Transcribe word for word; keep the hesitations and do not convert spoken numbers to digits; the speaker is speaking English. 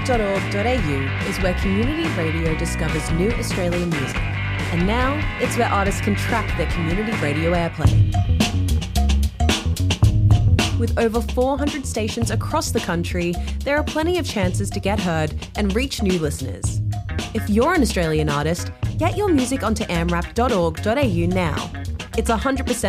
dot org dot a u is where community radio discovers new Australian music. And now it's where artists can track their community radio airplay. With over four hundred stations across the country, there are plenty of chances to get heard and reach new listeners. If you're an Australian artist, get your music onto a m rap dot org dot a u now. It's one hundred percent